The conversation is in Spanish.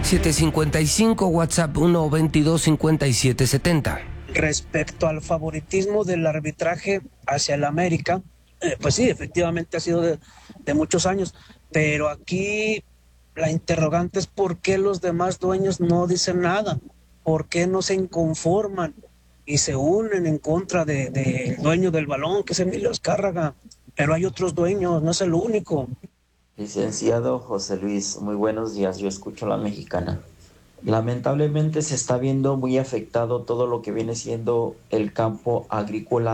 755, WhatsApp 122-5770. Respecto al favoritismo del arbitraje hacia el América, pues sí, efectivamente ha sido de muchos años, pero aquí la interrogante es por qué los demás dueños no dicen nada, por qué no se inconforman y se unen en contra del dueño del balón, que es Emilio Azcárraga, pero hay otros dueños, no es el único. Licenciado José Luis, muy buenos días, yo escucho La Mexicana. Lamentablemente se está viendo muy afectado todo lo que viene siendo el campo agrícola